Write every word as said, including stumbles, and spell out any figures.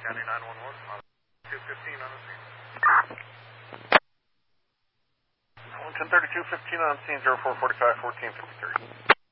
County nine one one, two fifteen on the scene. ten thirty-two fifteen on scene, zero four forty-five, fourteen fifty-three.